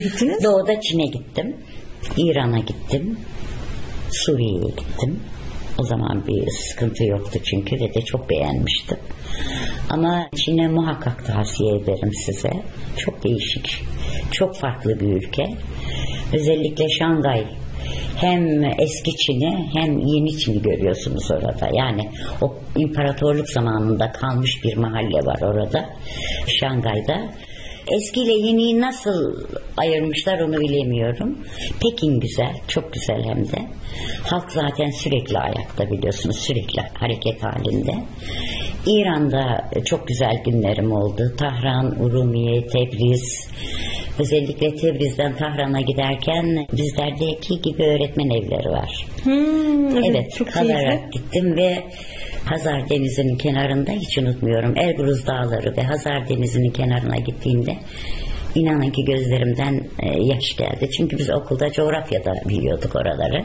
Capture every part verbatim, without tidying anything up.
gittiniz? Doğuda Çin'e gittim. İran'a gittim. Suriye'ye gittim. O zaman bir sıkıntı yoktu çünkü ve de çok beğenmiştim. Ama Çin'e muhakkak tavsiye ederim size. Çok değişik, çok farklı bir ülke. Özellikle Şangay. Hem eski Çin'i hem yeni Çin'i görüyorsunuz orada. Yani o imparatorluk zamanında kalmış bir mahalle var orada. Şangay'da. Eskiyle yeniyi nasıl ayırmışlar onu bilemiyorum. Pekin güzel, çok güzel hem de. Halk zaten sürekli ayakta biliyorsunuz, sürekli hareket halinde. İran'da çok güzel günlerim oldu. Tahran, Urumiye, Tebriz. Özellikle Tebriz'den Tahran'a giderken bizlerdeki gibi öğretmen evleri var. Hmm, evet, evet çok kalarak gittim ve Hazar Denizi'nin kenarında hiç unutmuyorum. Elbruz Dağları ve Hazar Denizi'nin kenarına gittiğimde inanın ki gözlerimden yaş geldi. Çünkü biz okulda coğrafyada biliyorduk oraları.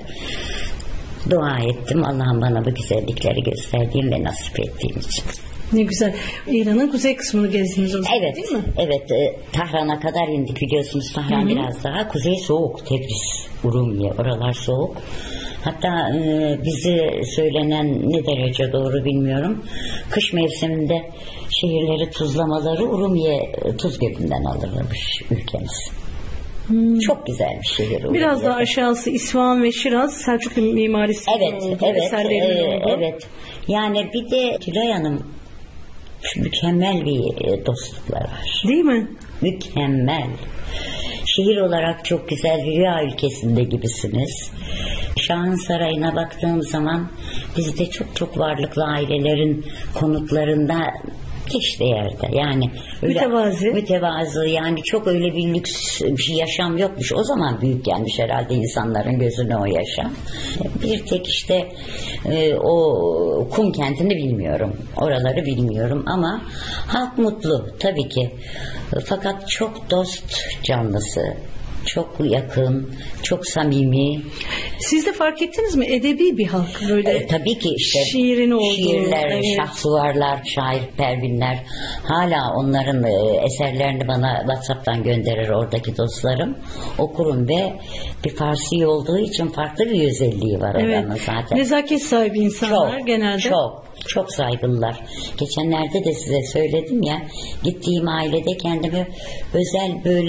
Dua ettim Allah'ım bana bu güzellikleri gösterdiğim ve nasip ettiğim için. Ne güzel. İran'ın kuzey kısmını gezdiniz o zaman, evet, değil mi? Evet. E, Tahran'a kadar indik biliyorsunuz. Tahran Hı-hı. biraz daha. Kuzey soğuk. Tebriz, Urumiye. Oralar soğuk. Hatta e, bizi söylenen ne derece doğru bilmiyorum. Kış mevsiminde şehirleri tuzlamaları Urumiye Tuz Gölü'nden alırmış ülkemiz. Hmm. Çok güzel bir şehir. Urumiye. Biraz daha aşağısı İsfahan ve Şiraz Selçuklu mimarisi. Evet, oldu, evet, e, oldu. evet. Yani bir de Tülay Hanım mükemmel bir dostluklar var. Değil mi? Mükemmel. Şehir olarak çok güzel, rüya ülkesinde gibisiniz. Şahın Sarayı'na baktığım zaman bizde çok çok varlıklı ailelerin konutlarında işte yerde yani öyle mütevazi. mütevazı yani çok öyle bir lüks bir şey yaşam yokmuş. O zaman büyük gelmiş herhalde insanların gözüne o yaşam. Bir tek işte e, o kum kentini bilmiyorum. Oraları bilmiyorum ama halk mutlu tabii ki. Fakat çok dost canlısı. Çok yakın, çok samimi. Siz de fark ettiniz mi? Edebi bir halk böyle. E, tabii ki işte şiirin olduğu. Şiirler, evet. şahsuvarlar, şair pervinler. Hala onların e, eserlerini bana WhatsApp'tan gönderir oradaki dostlarım. Okurum ve bir Farsi olduğu için farklı bir özelliği var evet. oranın zaten. Nezaket sahibi insanlar çok, genelde. Çok. Çok saygılılar. Geçenlerde de size söyledim ya, gittiğim ailede kendimi özel böyle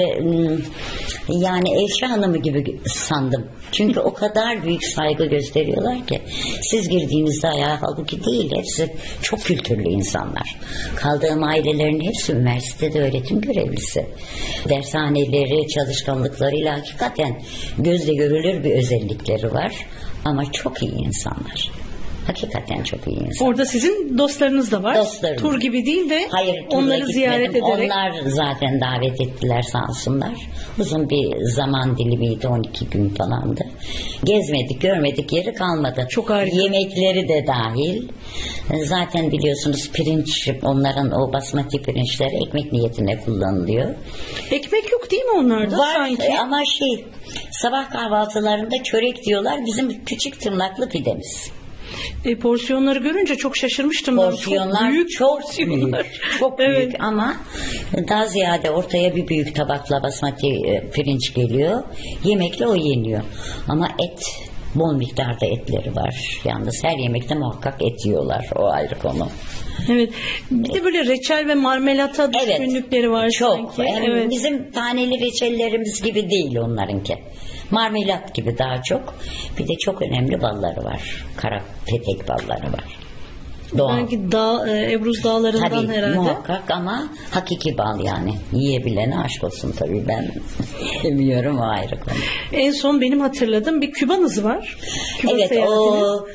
yani Elşah Hanım'ı gibi sandım. Çünkü o kadar büyük saygı gösteriyorlar ki siz girdiğinizde ayağa halbuki değil. Hepsi çok kültürlü insanlar. Kaldığım ailelerin hepsi üniversitede öğretim görevlisi. Dershaneleri, çalışkanlıklarıyla hakikaten gözle görülür bir özellikleri var. Ama çok iyi insanlar. Hakikaten çok iyi insan. Orada sizin dostlarınız da var. Dostlarım. Tur gibi değil de hayır, onları ziyaret ederek. Onlar zaten davet ettiler sağ olsunlar. Uzun bir zaman dilimiydi, on iki gün falandı. Gezmedik, görmedik yeri kalmadı. Çok harika. Yemekleri de dahil. Zaten biliyorsunuz pirinç, onların o basmati pirinçleri ekmek niyetine kullanılıyor. Ekmek yok değil mi onlarda var, sanki? Ama şey, sabah kahvaltılarında çörek diyorlar, bizim küçük tırnaklı pidemiz. E, porsiyonları görünce çok şaşırmıştım. Porsiyonlar çok büyük. Çok büyük, çok büyük evet. Ama daha ziyade ortaya bir büyük tabakla basmati pirinç geliyor. Yemekle o yeniyor. Ama et, bol miktarda etleri var. Yalnız her yemekte muhakkak et yiyorlar. O ayrı konu. Evet. Bir de böyle reçel ve marmelata düşkünlükleri evet. var çok. sanki. Yani evet. Bizim taneli reçellerimiz gibi değil onlarınki. Marmelat gibi daha çok. Bir de çok önemli balları var. Kara petek balları var. Doğal. Belki dağ, e, Elbruz dağlarından tabii, herhalde. Muhakkak ama hakiki bal yani. Yiyebilene aşk olsun tabii, ben yemiyorum, o ayrı konu. En son benim hatırladığım bir Kübanız var. Küba evet seyahatiniz. O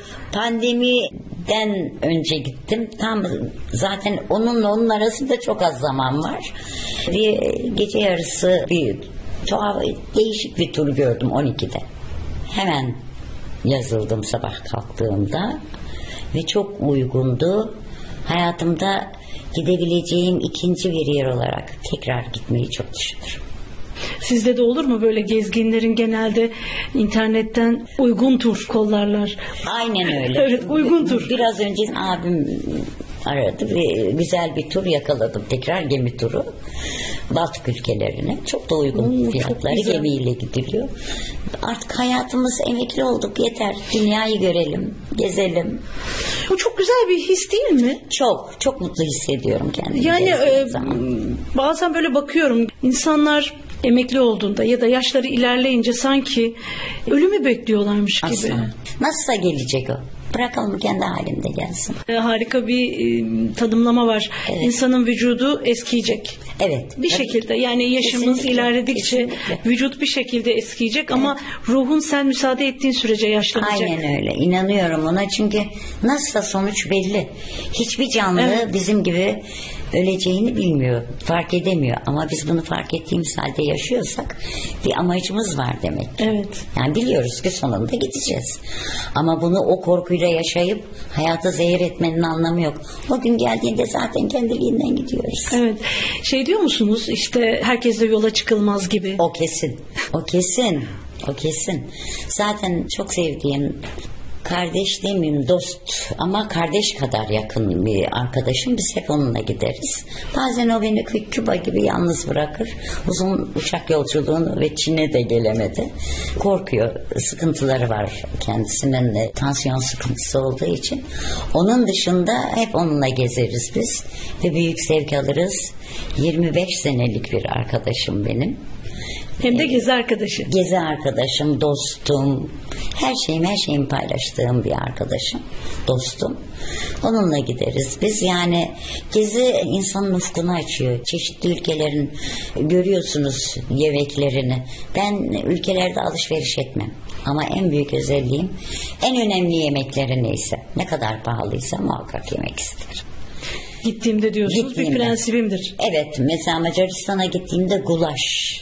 pandemiden önce gittim. Tam zaten onunla onun arasında çok az zaman var. Bir gece yarısı bir tuhaf, değişik bir tur gördüm on ikide. Hemen yazıldım sabah kalktığımda ve çok uygundu. Hayatımda gidebileceğim ikinci bir yer olarak tekrar gitmeyi çok düşünürüm. Sizde de olur mu böyle gezginlerin genelde internetten uygun tur kollarlar? Aynen öyle. evet, uygun tur. Biraz önce abim aradı ve güzel bir tur yakaladım. Tekrar gemi turu. Baltık ülkelerine. Çok da uygun Hmm, fiyatları, gemiyle gidiliyor. Artık hayatımız, emekli olduk, yeter. Dünyayı görelim, gezelim. Bu çok güzel bir his değil mi? Çok, çok mutlu hissediyorum kendimi. Yani e, zaman. bazen böyle bakıyorum, insanlar emekli olduğunda ya da yaşları ilerleyince sanki ölümü bekliyorlarmış gibi. Aslında. Nasılsa gelecek o. Bırakalım kendi halinde gelsin. E, harika bir e, tanımlama var. Evet. İnsanın vücudu eskiyecek. Evet. Bir tabii. şekilde, yani yaşımız Kesinlikle, ilerledikçe kesinlikle. vücut bir şekilde eskiyecek, evet. Ama ruhun sen müsaade ettiğin sürece yaşlanacak. Aynen öyle. İnanıyorum ona, çünkü nasılsa sonuç belli. Hiçbir canlı Evet. bizim gibi öleceğini bilmiyor, fark edemiyor. Ama biz bunu fark ettiğimiz halde yaşıyorsak bir amacımız var demek. Evet. Yani biliyoruz ki sonunda gideceğiz. Ama bunu o korkuyla yaşayıp hayatı zehir etmenin anlamı yok. O gün geldiğinde zaten kendiliğinden gidiyoruz. Evet. Şey diyor musunuz, işte herkesle yola çıkılmaz gibi. O kesin. O kesin. O kesin. Zaten çok sevdiğim, kardeş demeyeyim, dost ama kardeş kadar yakın bir arkadaşım. Biz hep onunla gideriz. Bazen o beni Küba gibi yalnız bırakır. Uzun uçak yolculuğunu ve Çin'e de gelemedi. Korkuyor. Sıkıntıları var kendisinin de, tansiyon sıkıntısı olduğu için. Onun dışında hep onunla gezeriz biz. Ve büyük zevk alırız. yirmi beş senelik bir arkadaşım benim. Hem de gezi arkadaşı. Gezi arkadaşım, dostum, her şeyim, her şeyimi paylaştığım bir arkadaşım, dostum. Onunla gideriz. Biz yani gezi insanın ufkunu açıyor. Çeşitli ülkelerin görüyorsunuz yemeklerini. Ben ülkelerde alışveriş etmem. Ama en büyük özelliğim, en önemli yemekleri neyse, ne kadar pahalıysa muhakkak yemek isterim. Gittiğimde diyorsunuz, Gittiğimde. bir prensibimdir. Evet, mesela Macaristan'a gittiğimde gulaş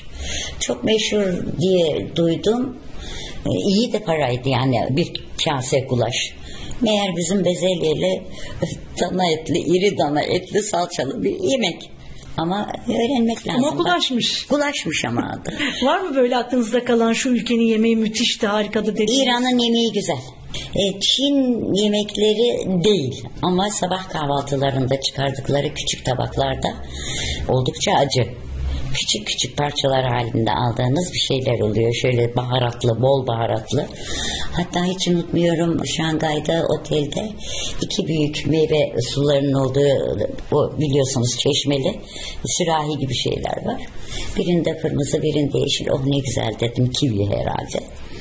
çok meşhur diye duydum. İyi de paraydı yani bir kase gulaş. Meğer bizim bezelyeli dana etli, iri dana etli salçalı bir yemek. Ama öğrenmek lazım. Ama gulaşmış. Gulaşmış ama adı. Var mı böyle aklınızda kalan, şu ülkenin yemeği müthişti, harikadı dediğiniz? İran'ın yemeği güzel. E, Çin yemekleri değil ama sabah kahvaltılarında çıkardıkları küçük tabaklarda oldukça acı. Küçük küçük parçalar halinde aldığınız bir şeyler oluyor. Şöyle baharatlı, bol baharatlı. Hatta hiç unutmuyorum, Şangay'da otelde iki büyük meyve sularının olduğu, o biliyorsunuz çeşmeli sürahi gibi şeyler var. Birinde kırmızı, birinde yeşil. Oh ne güzel dedim, kivi herhalde.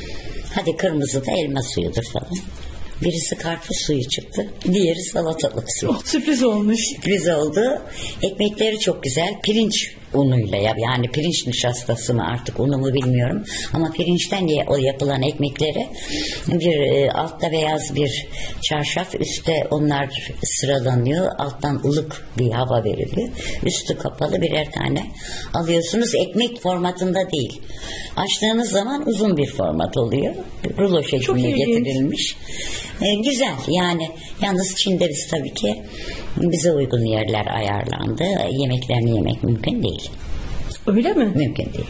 Hadi kırmızı da elma suyudur falan. Birisi karpuz suyu çıktı. Diğeri salatalık suyu. Oh, sürpriz olmuş. Sürpriz oldu. Ekmekleri çok güzel. Pirinç unuyla yap. Yani pirinç nişastası mı artık, unu mu bilmiyorum. Ama pirinçten ye, o yapılan ekmekleri bir e, altta beyaz bir çarşaf, üstte onlar sıralanıyor. Alttan ılık bir hava veriliyor. Üstü kapalı birer tane alıyorsunuz. Ekmek formatında değil. Açtığınız zaman uzun bir format oluyor. Rulo şeklinde getirilmiş. E, güzel yani. Yalnız Çin'de biz tabii ki bize uygun yerler ayarlandı. Yemeklerini yemek mümkün değil. Öyle mi? Mümkün değil.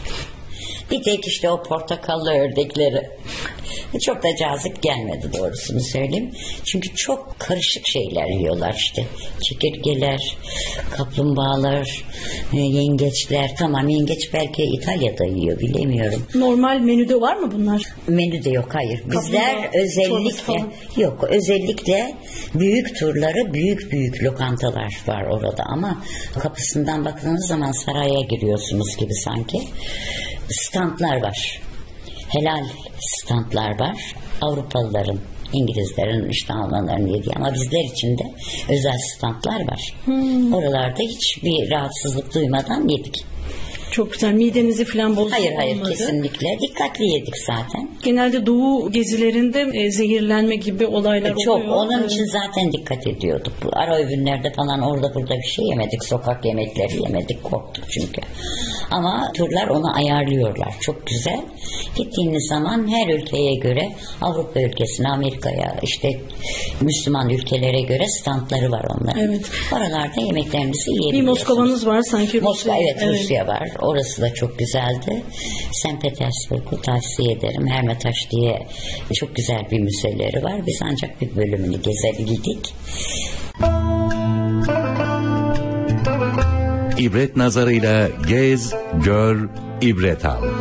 Bir tek işte o portakallı ördekleri çok da cazip gelmedi, doğrusunu söyleyeyim. Çünkü çok karışık şeyler yiyorlar işte. Çekirgeler, kaplumbağalar, yengeçler. Tamam, yengeç belki İtalya'da yiyor, bilemiyorum. Normal menüde var mı bunlar? Menüde yok, hayır. Bizler Kaplumbağa, özellikle yok, özellikle büyük turları, büyük büyük lokantalar var orada ama kapısından baktığınız zaman saraya giriyorsunuz gibi sanki. Standlar var. Helal standlar var. Avrupalıların, İngilizlerin, işte Almanların yediği ama bizler için de özel standlar var. Hmm. Oralarda hiçbir rahatsızlık duymadan yedik. Çok güzel. Midenizi falan bozdu. Hayır hayır olmadı. Kesinlikle. Dikkatli yedik zaten. Genelde doğu gezilerinde e, zehirlenme gibi olaylar Çok, oluyor. Çok. Onun evet. için zaten dikkat ediyorduk. Bu ara öğünlerde falan orada burada bir şey yemedik. Sokak yemekleri yemedik. Korktuk çünkü. Ama turlar onu ayarlıyorlar. Çok güzel. Gittiğiniz zaman her ülkeye göre, Avrupa ülkesine, Amerika'ya, işte Müslüman ülkelere göre standları var onların. Evet. Oralarda yemeklerinizi yiyebiliyorsunuz. Bir Moskova'nız var sanki. Moskova, evet, evet Rusya var. Orası da çok güzeldi. Sankt Petersburg'u tavsiye ederim. Hermitage diye çok güzel bir müzeleri var. Biz ancak bir bölümünü gezebildik. İbret nazarıyla gez, gör, ibret al.